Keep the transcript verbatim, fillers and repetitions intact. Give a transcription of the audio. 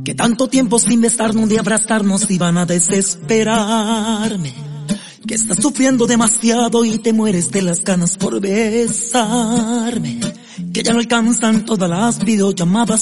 que tanto tiempo sin besarnos y abrazarnos iban a desesperarme, que estás sufriendo demasiado y te mueres de las ganas por besarme, que ya no alcanzan todas las videollamadas